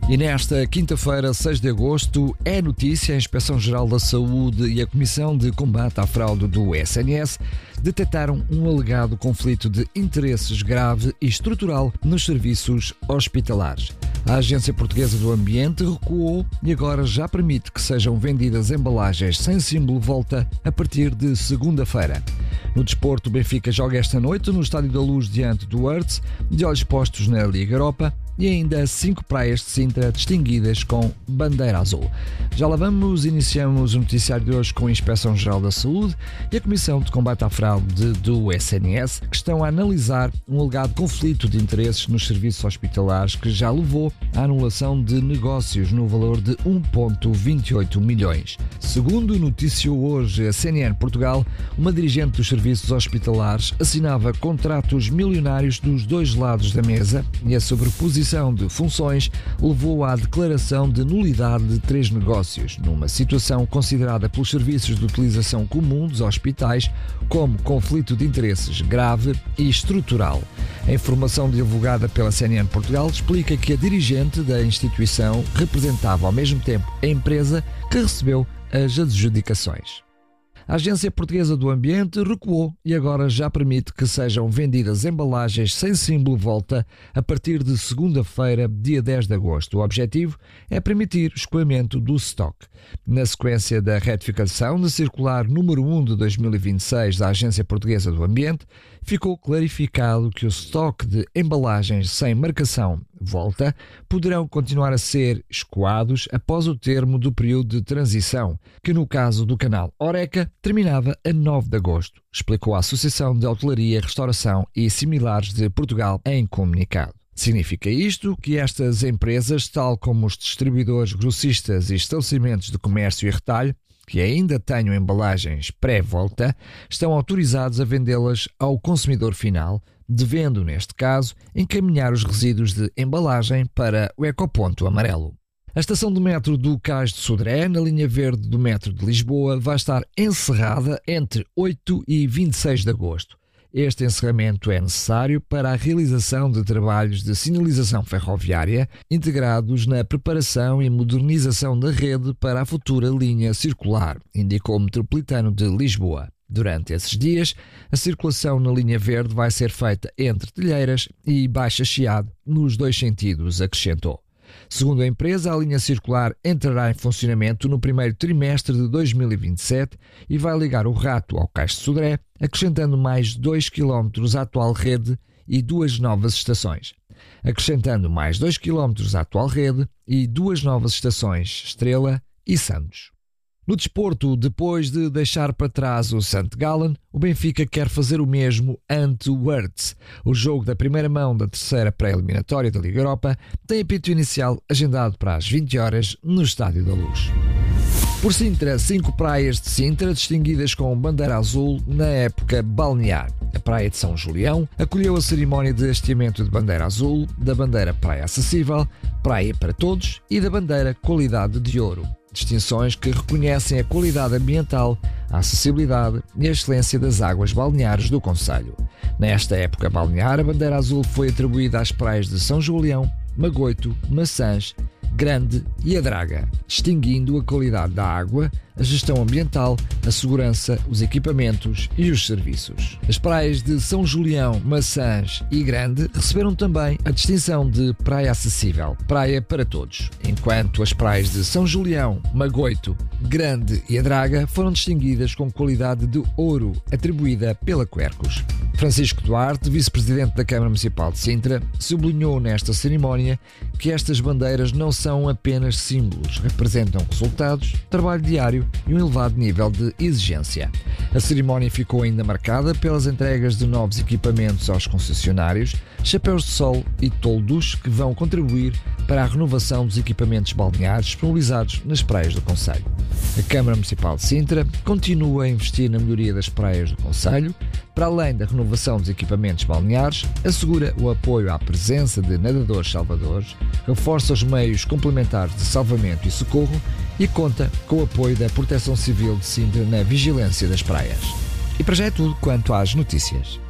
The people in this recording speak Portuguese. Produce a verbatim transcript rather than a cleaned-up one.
E nesta quinta-feira, seis de agosto, é notícia: a Inspeção-Geral da Saúde e a Comissão de Combate à Fraude do S N S detectaram um alegado conflito de interesses grave e estrutural nos serviços hospitalares. A Agência Portuguesa do Ambiente recuou e agora já permite que sejam vendidas embalagens sem símbolo volta a partir de segunda-feira. No desporto, o Benfica joga esta noite no Estádio da Luz diante do Hertz, de olhos postos na Liga Europa, e ainda cinco praias de Sintra distinguidas com bandeira azul. Já lá vamos, iniciamos o noticiário de hoje com a Inspeção-Geral da Saúde e a Comissão de Combate à Fraude do S N S, que estão a analisar um alegado conflito de interesses nos serviços hospitalares que já levou à anulação de negócios no valor de um vírgula vinte e oito milhões. Segundo noticiou hoje a C N N Portugal, uma dirigente dos serviços hospitalares assinava contratos milionários dos dois lados da mesa e a sobreposição de funções levou à declaração de nulidade de três negócios, numa situação considerada pelos serviços de utilização comum dos hospitais como conflito de interesses grave e estrutural. A informação divulgada pela C N N Portugal explica que a dirigente da instituição representava ao mesmo tempo a empresa que recebeu as adjudicações. A Agência Portuguesa do Ambiente recuou e agora já permite que sejam vendidas embalagens sem símbolo volta a partir de segunda-feira, dia dez de agosto. O objetivo é permitir o escoamento do estoque. Na sequência da retificação da circular número um de dois mil e vinte e seis da Agência Portuguesa do Ambiente, ficou clarificado que o estoque de embalagens sem marcação volta poderão continuar a ser escoados após o termo do período de transição, que no caso do canal Horeca terminava a nove de agosto, explicou a Associação de Hotelaria, Restauração e Similares de Portugal em comunicado. Significa isto que estas empresas, tal como os distribuidores, grossistas e estabelecimentos de comércio e retalho, que ainda tenham embalagens pré-volta, estão autorizados a vendê-las ao consumidor final, devendo, neste caso, encaminhar os resíduos de embalagem para o ecoponto amarelo. A estação do metro do Cais de Sodré, na linha verde do metro de Lisboa, vai estar encerrada entre oito e vinte e seis de agosto. Este encerramento é necessário para a realização de trabalhos de sinalização ferroviária integrados na preparação e modernização da rede para a futura linha circular, indicou o Metropolitano de Lisboa. Durante esses dias, a circulação na linha verde vai ser feita entre Telheiras e Baixa Chiado, nos dois sentidos, acrescentou. Segundo a empresa, a linha circular entrará em funcionamento no primeiro trimestre de dois mil e vinte e sete e vai ligar o Rato ao Cais de Sodré, acrescentando mais dois quilómetros à atual rede e duas novas estações. Acrescentando mais dois quilómetros à atual rede e duas novas estações, Estrela e Santos. No desporto, depois de deixar para trás o Saint Gallen, o Benfica quer fazer o mesmo ante o Hertz. O jogo da primeira mão da terceira pré-eliminatória da Liga Europa tem apito inicial agendado para as vinte horas no Estádio da Luz. Por Sintra, cinco praias de Sintra distinguidas com bandeira azul na época balnear. A Praia de São Julião acolheu a cerimónia de hasteamento de bandeira azul, da bandeira Praia Acessível, Praia para Todos e da bandeira Qualidade de Ouro. Distinções que reconhecem a qualidade ambiental, a acessibilidade e a excelência das águas balneares do concelho. Nesta época balnear, a bandeira azul foi atribuída às praias de São Julião, Magoito, Maçãs, Grande e Adraga, distinguindo a qualidade da água, a gestão ambiental, a segurança, os equipamentos e os serviços. As praias de São Julião, Maçãs e Grande receberam também a distinção de Praia Acessível, Praia para Todos, enquanto as praias de São Julião, Magoito, Grande e Adraga foram distinguidas com qualidade de ouro, atribuída pela Quercus. Francisco Duarte, vice-presidente da Câmara Municipal de Sintra, sublinhou nesta cerimónia que estas bandeiras não são apenas símbolos, representam resultados, trabalho diário e um elevado nível de exigência. A cerimónia ficou ainda marcada pelas entregas de novos equipamentos aos concessionários, chapéus de sol e toldos que vão contribuir para a renovação dos equipamentos balneares disponibilizados nas praias do concelho. A Câmara Municipal de Sintra continua a investir na melhoria das praias do concelho. Para além da renovação dos equipamentos balneares, assegura o apoio à presença de nadadores salvadores, reforça os meios complementares de salvamento e socorro e conta com o apoio da Proteção Civil de Sintra na vigilância das praias. E para já é tudo quanto às notícias.